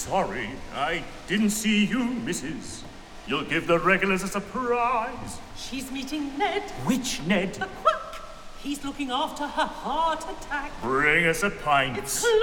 sorry. I didn't see you, Mrs. You'll give the regulars a surprise. She's meeting Ned. Which Ned? The quack. He's looking after her heart attack. Bring us a pint. It's